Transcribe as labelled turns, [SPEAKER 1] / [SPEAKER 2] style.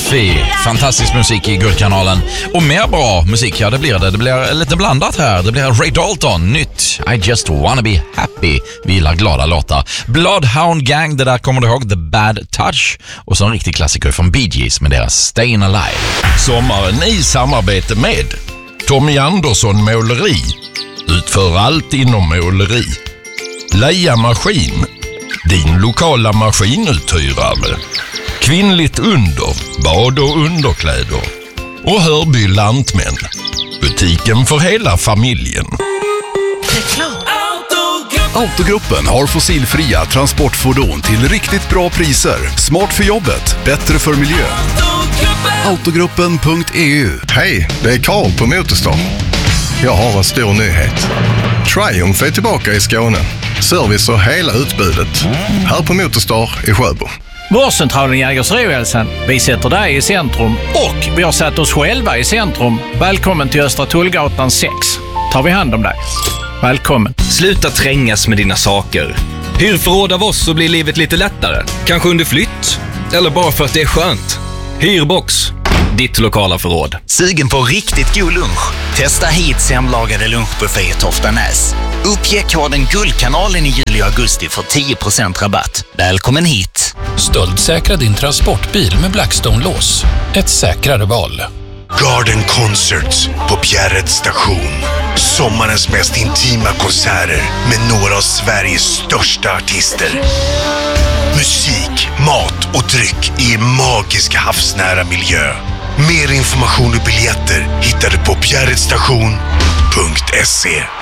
[SPEAKER 1] Duffy, fantastisk musik i Guldkanalen. Och mer bra musik, ja det blir det. Det blir lite blandat här. Det blir Ray Dalton, nytt I Just Wanna Be Happy. Vi gillar glada låtar. Bloodhound Gang, det där kommer du ihåg, The Bad Touch. Och så en riktig klassiker från Bee Gees med deras Stayin' Alive.
[SPEAKER 2] Sommaren i samarbete med Tommy Andersson Måleri. Utför allt inom måleri. Leia Maskin, din lokala maskinuthyrare. Kvinnligt under, bad och underkläder. Och Hörby Lantmän, butiken för hela familjen.
[SPEAKER 3] Autogruppen har fossilfria transportfordon till riktigt bra priser. Smart för jobbet, bättre för miljön. Autogruppen.eu.
[SPEAKER 4] Hej, det är Karl på Motorstar. Jag har en stor nyhet. Triumph är tillbaka i Skåne. Service och hela utbudet. Här på Motorstar i Sjöbo.
[SPEAKER 5] Vårdcentralen Jägersro-Hälsan. Vi sätter dig i centrum och vi har satt oss själva i centrum. Välkommen till Östra Tullgatan 6. Tar vi hand om dig. Välkommen.
[SPEAKER 6] Sluta trängas med dina saker. Hyr förråd av oss så blir livet lite lättare. Kanske under flytt. Eller bara för att det är skönt. Hyrbox. Ditt lokala förråd.
[SPEAKER 7] Sugen på riktigt god lunch? Testa hit hemlagade lunchbuffé i Toftanäs. Uppge koden Guldkanalen i juli och augusti för 10% rabatt. Välkommen hit.
[SPEAKER 8] Stöldsäkra din transportbil med Blackstone-lås. Ett säkrare val.
[SPEAKER 9] Garden Concerts på Bjärred station. Sommarens mest intima konserter med några av Sveriges största artister. Musik, mat och dryck i en magisk havsnära miljö. Mer information och biljetter hittar du på bjärredstation.se.